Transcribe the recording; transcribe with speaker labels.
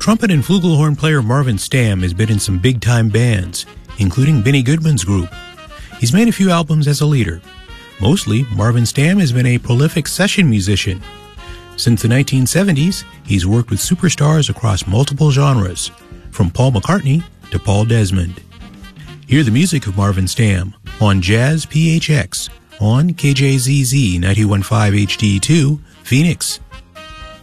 Speaker 1: Trumpet and flugelhorn player Marvin Stamm has been in some big-time bands, including Benny Goodman's group. He's made a few albums as a leader. Mostly, Marvin Stamm has been a prolific session musician. Since the 1970s, he's worked with superstars across multiple genres, from Paul McCartney to Paul Desmond. Hear the music of Marvin Stamm on Jazz PHX on KJZZ 91.5 HD2, Phoenix.